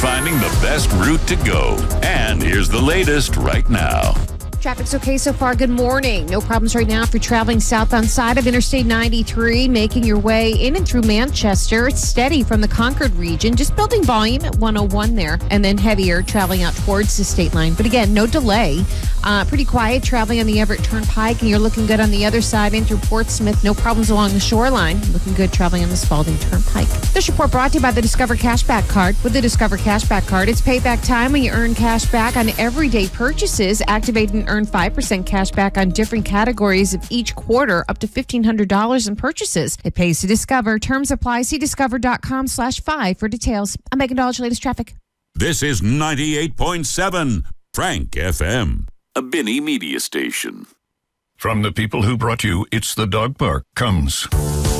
finding the best route to go. And here's the latest right now. Traffic's okay so far. Good morning. No problems right now if you're traveling southbound side of Interstate 93, making your way in and through Manchester. It's steady from the Concord region, just building volume at 101 there, and then heavier traveling out towards the state line. But again, no delay. Pretty quiet traveling on the Everett Turnpike, and you're looking good on the other side in through Portsmouth. No problems along the shoreline. Looking good traveling on the Spalding Turnpike. This report brought to you by the Discover Cashback Card. With the Discover Cashback Card, it's payback time when you earn cash back on everyday purchases. Activate and earn 5% cash back on different categories of each quarter, up to $1,500 in purchases. It pays to Discover. Terms apply. See discover.com/5 for details. I'm Megan Dodge, latest traffic. This is 98.7 Frank FM, a Binney media station. From the people who brought you It's the Dog Park comes